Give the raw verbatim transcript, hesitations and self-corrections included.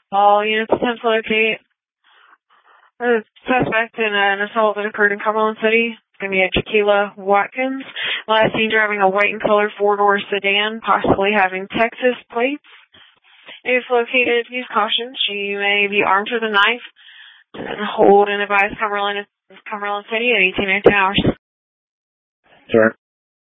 All units attempt to locate the suspect in an assault that occurred in Cumberland City. It's going to be a Jaquila Watkins. Last seen driving a white and colored four-door sedan, possibly having Texas plates. If located, use caution. She may be armed with a knife. And hold and advise Cumberland, Cumberland City at eighteen nineteen hours. Sure.